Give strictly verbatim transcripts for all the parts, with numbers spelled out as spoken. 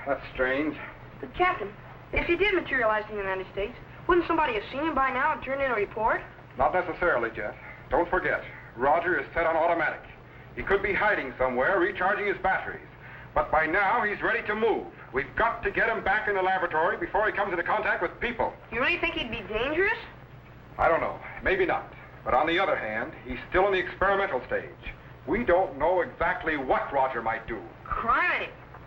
that's strange. But, Captain, if he did materialize in the United States, wouldn't somebody have seen him by now and turned in a report? Not necessarily, Jet. Don't forget, Roger is set on automatic. He could be hiding somewhere, recharging his batteries. But by now, he's ready to move. We've got to get him back in the laboratory before he comes into contact with people. You really think he'd be dangerous? I don't know. Maybe not. But on the other hand, he's still in the experimental stage. We don't know exactly what Roger might do. Criminy.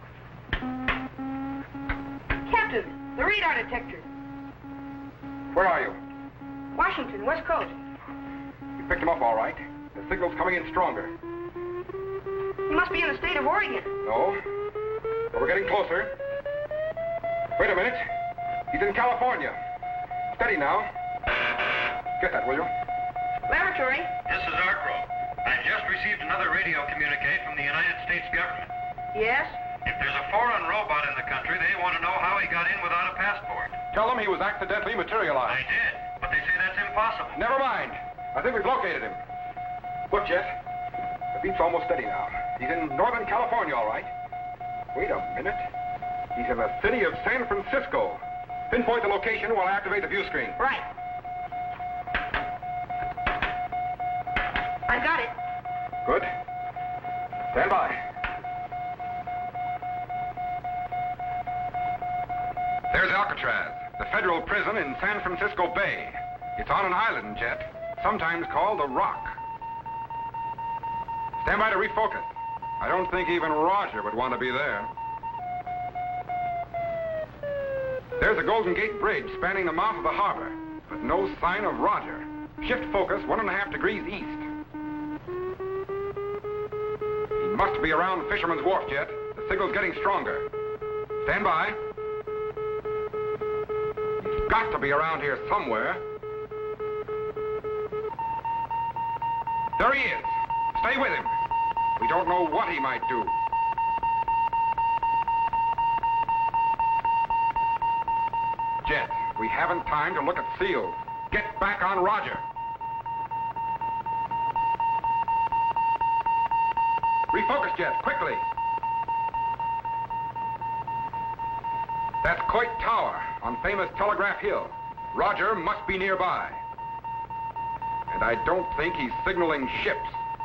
Captain, the radar detector. Where are you? Washington, West Coast. You picked him up all right. The signal's coming in stronger. He must be in the state of Oregon. No. But we're getting closer. Wait a minute. He's in California. Steady now. Get that, will you? Laboratory. This is Arcro. I just received another radio communique from the United States government. Yes? If there's a foreign robot in the country, they want to know how he got in without a passport. Tell them he was accidentally materialized. I did, but they say that's impossible. Never mind. I think we've located him. Look, Jet. The beat's almost steady now. He's in Northern California, all right. Wait a minute. He's in the city of San Francisco. Pinpoint the location while I activate the view screen. Right. I got it. Good. Stand by. There's Alcatraz, the federal prison in San Francisco Bay. It's on an island, Jet, sometimes called the Rock. Stand by to refocus. I don't think even Roger would want to be there. There's the Golden Gate Bridge spanning the mouth of the harbor, but no sign of Roger. Shift focus one and a half degrees east. He must be around Fisherman's Wharf, Jet. The signal's getting stronger. Stand by. He's got to be around here somewhere. There he is. Stay with him. We don't know what he might do. Jet, we haven't time to look at seals. Get back on Roger. Refocus, Jet, quickly. That's Coit Tower on famous Telegraph Hill. Roger must be nearby. And I don't think he's signaling ships.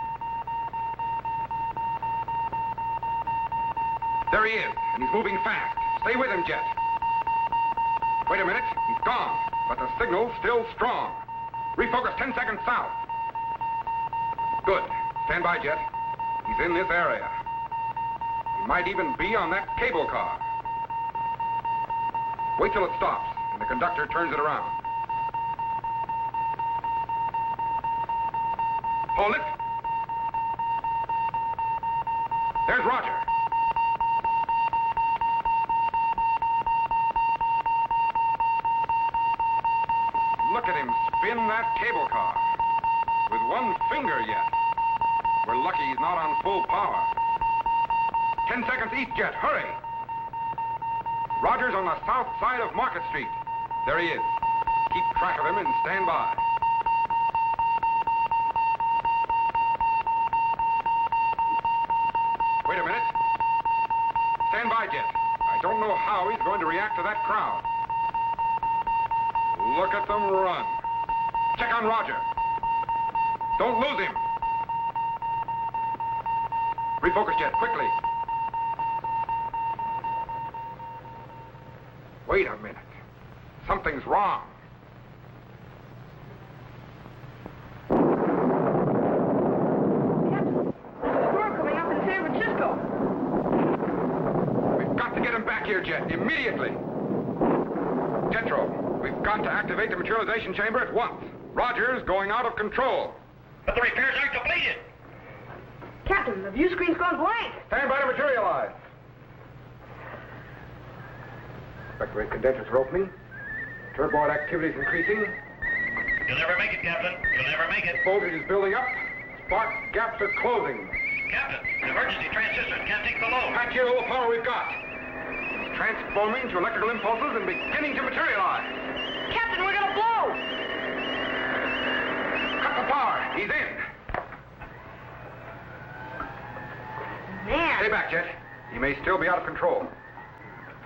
There he is, and he's moving fast. Stay with him, Jet. Wait a minute, he's gone, but the signal's still strong. Refocus ten seconds south. Good. Stand by, Jet. He's in this area. He might even be on that cable car. Wait till it stops, and the conductor turns it around. Hold it. There's Roger. Look at him spin that cable car. With one finger yet. We're lucky he's not on full power. Ten seconds east, Jet. Hurry. Roger's on the south side of Market Street. There he is. Keep track of him and stand by. Wait a minute. Stand by, Jet. I don't know how he's going to react to that crowd. Look at them run. Check on Roger. Don't lose him. Refocus, Jet, quickly. Wait a minute. Something's wrong. Captain, there's a storm coming up in San Francisco. We've got to get him back here, Jet, immediately. Jetro, we've got to activate the materialization chamber at once. Roger's going out of control. But the repairs aren't completed. Captain, the view screen's gone blank. Stand by to materialize. Vector rate condensers are opening. Turboid activity is increasing. You'll never make it, Captain. You'll never make it. Voltage is building up. Spark gaps are closing. Captain, the emergency transistors can't take the load. Patch here all the power we've got. It's transforming to electrical impulses and beginning to materialize. Captain, we're gonna blow! Cut the power. He's in. Man. Stay back, Jet. He may still be out of control.